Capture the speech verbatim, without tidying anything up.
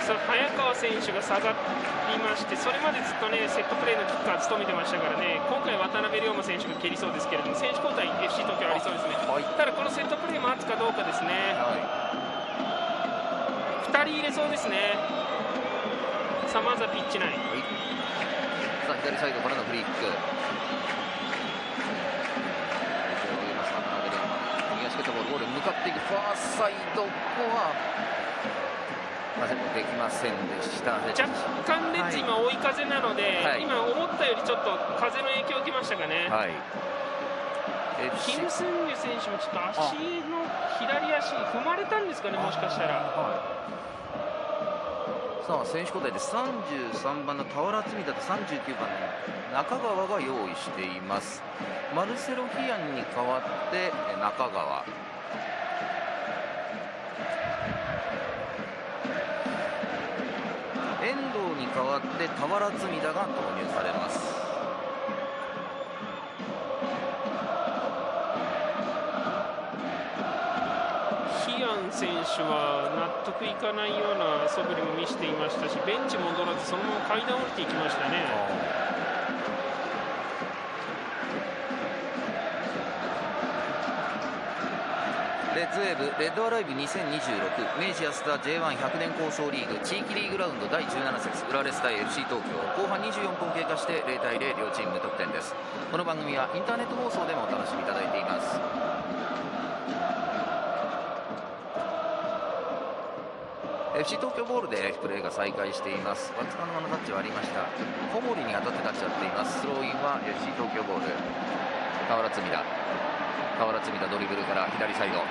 その早川選手が下がりまして、それまでずっとねセットプレーのキッカー務めてましたからね、今回渡辺龍馬選手が蹴りそうですけれども、選手交代 エフシー 東京ありそうですね、はい、ただこのセットプレー待つかどうかですね、はい、ふたり入れそうですね。さあまずはピッチ内、はい、 さあ左サイドからのフリーキック、右足蹴ったボール、ゴールに向かっていくファーサイド、ここはませんできませんでした。 若干レッズ、今追い風なので、はい、今思ったよりちょっと風の影響を受けましたかね、はい、キム・スンギュ選手もちょっと足の左足踏まれたんですかね、もしかしたら。 さあ選手交代でさんじゅうさんばんの俵積田とさんじゅうきゅうばんの中川が用意しています。マルセロ・ヒアンに代わって中川、遠藤に代わって俵積田が投入されます。 ヒアン選手は納得いかないような素振りも見せていましたし、ベンチ戻らずそのまま階段降りていきましたね。 レッズウェーブレッドアライブにせんにじゅうろく明治安田 ジェイワンひゃく 年構想リーグ地域リーグラウンドだいじゅうなな節浦和レッズ対 エフシー 東京、後半にじゅうよんぷん経過してゼロたいゼロ、両チーム無得点です。この番組はインターネット放送でもお楽しみいただいています。エフシー 東京ボールでプレーが再開しています。松川のタッチはありました。小森に当たってタッチやっています。スローインは エフシー 東京ボール、俵積田俵積田ドリブルから左サイド